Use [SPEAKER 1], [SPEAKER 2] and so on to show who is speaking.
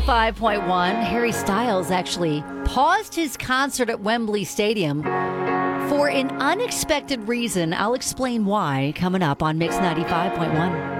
[SPEAKER 1] 95.1. Harry Styles actually paused his concert at Wembley Stadium for an unexpected reason. I'll explain why coming up on Mix 95.1.